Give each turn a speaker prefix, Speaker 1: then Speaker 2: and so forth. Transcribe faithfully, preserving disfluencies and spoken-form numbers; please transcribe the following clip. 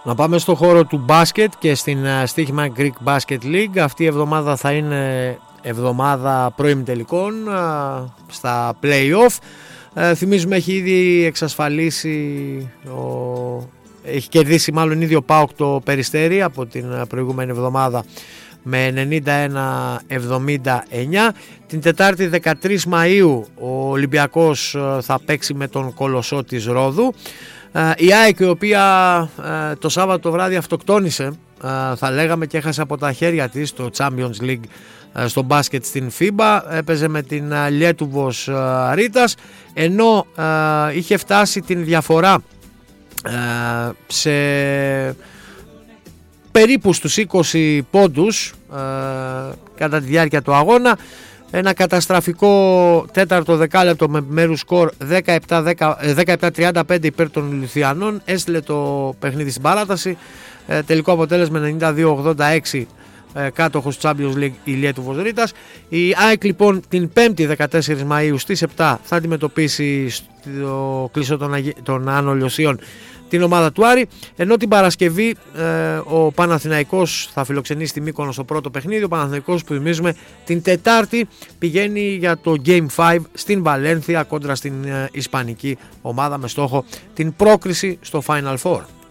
Speaker 1: Να πάμε στο χώρο του μπάσκετ και στην στοίχημα Greek Basket League. Αυτή η εβδομάδα θα είναι εβδομάδα προημιτελικών στα play-off. Ε, θυμίζουμε έχει ήδη εξασφαλίσει, ο... έχει κερδίσει μάλλον ήδη ο ΠΑΟΚ το Περιστέρι από την προηγούμενη εβδομάδα με ενενήντα ένα εβδομήντα εννιά. Την Τετάρτη δεκατρείς Μαΐου ο Ολυμπιακός θα παίξει με τον Κολοσσό της Ρόδου. Η ΑΕΚ, η οποία το Σάββατο το βράδυ αυτοκτόνησε, θα λέγαμε, και έχασε από τα χέρια της το Champions League στο μπάσκετ στην φίμπα, έπαιζε με την Λιέτουβος Ρήτας, ενώ είχε φτάσει την διαφορά σε περίπου στους είκοσι πόντους κατά τη διάρκεια του αγώνα. Ένα καταστραφικό τέταρτο δεκάλεπτο με μέρους σκορ δεκαεπτά τριάντα πέντε υπέρ των Λιθουανών έστειλε το παιχνίδι στην παράταση. Τελικό αποτέλεσμα ενενήντα δύο ογδόντα έξι, κάτοχος του Champions League η Λιέτουβος Ρήτας. Η ΑΕΚ λοιπόν την Πέμπτη δεκατέσσερις Μαΐου στις επτά θα αντιμετωπίσει στο κλεισό των, Αγι... των Άνω Λιωσίων την ομάδα του Άρη, ενώ την Παρασκευή ε, ο Παναθηναϊκός θα φιλοξενήσει τη Μύκονο στο πρώτο παιχνίδι. Ο Παναθηναϊκός, που θυμίζουμε, την Τετάρτη πηγαίνει για το Game πέντε στην Βαλένθια κόντρα στην ε, ισπανική ομάδα με στόχο την πρόκριση στο Final Four.